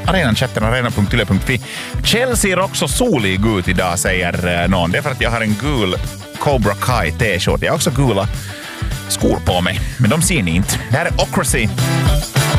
arenan-chatten, arena.yle.fi. Chelsea ser också solig ut idag, säger någon. Det är för att jag har en gul Cobra Kai t-shirt. Jag har också gula skor på mig, men de ser ni inte. Det här är Ocracy.